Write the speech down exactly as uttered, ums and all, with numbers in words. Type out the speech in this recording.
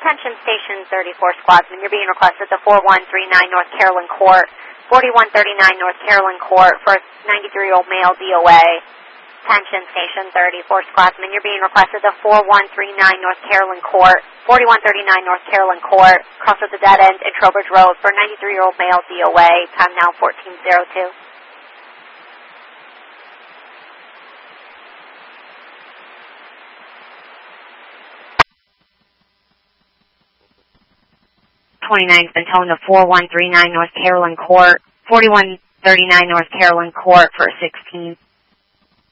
Attention Station thirty-four Squadron. You're being requested to four one three nine North Carolyn Court, forty-one thirty-nine North Carolyn Court for a ninety-three-year-old male D O A. Attention Station thirty-four Squadron. You're being requested to four one three nine North Carolyn Court, forty-one thirty-nine North Carolyn Court, cross at the dead end at Trowbridge Road for a ninety-three-year-old male D O A. Time now fourteen oh two. twenty-ninth been toned to four one three nine North Carolyn Court, forty-one thirty-nine North Carolyn Court for a sixteen.